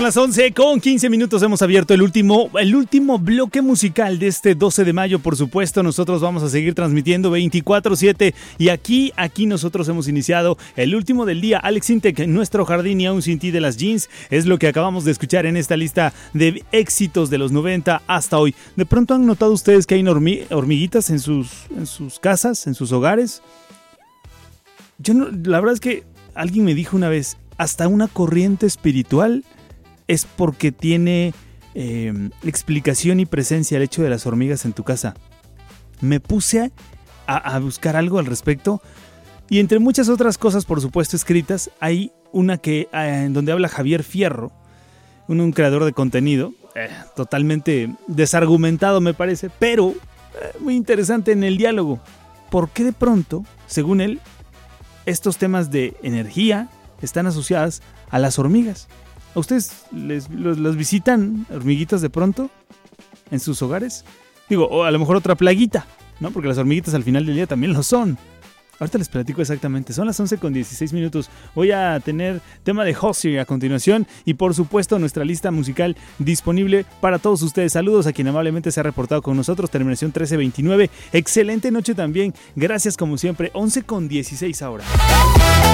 las 11:15. Hemos abierto el último bloque musical de este 12 de mayo. Por supuesto, nosotros vamos a seguir transmitiendo 24/7. Y aquí nosotros hemos iniciado el último del día. Alex Intec, en nuestro jardín y aún sin ti de las jeans. Es lo que acabamos de escuchar en esta lista de éxitos de los 90 hasta hoy. ¿De pronto han notado ustedes que hay hormiguitas en sus casas, en sus hogares? Yo no, la verdad es que alguien me dijo una vez, hasta una corriente espiritual es porque tiene explicación y presencia el hecho de las hormigas en tu casa. Me puse a buscar algo al respecto y entre muchas otras cosas, por supuesto, escritas, hay una en donde habla Javier Fierro, un creador de contenido, totalmente desargumentado me parece, pero muy interesante en el diálogo. ¿Por qué de pronto, según él, estos temas de energía están asociadas a las hormigas? ¿A ustedes los visitan hormiguitas de pronto en sus hogares? Digo, o a lo mejor otra plaguita, ¿no? Porque las hormiguitas al final del día también lo son. Ahorita les platico exactamente. Son las 11:16. Voy a tener tema de Josie a continuación y por supuesto nuestra lista musical disponible para todos ustedes. Saludos a quien amablemente se ha reportado con nosotros. Terminación 1329. Excelente noche también. Gracias como siempre. 11:16 ahora.